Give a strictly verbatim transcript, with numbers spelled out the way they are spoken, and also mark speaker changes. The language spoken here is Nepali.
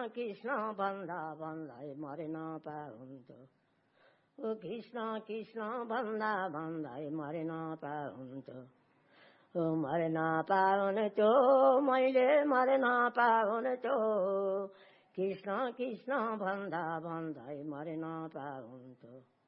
Speaker 1: कृष्ण भन्दा भन्दै मरे नपाउन्थ्यो ओ कृष्ण कृष्ण भन्दा भन्दै मरे नपाउन्थ्यो ओ मरे नपाउन्थ्यो मैले मरे नपाउन्थ्यो कृष्ण कृष्ण भन्दा भन्दै मरे नपाउन्थ्यो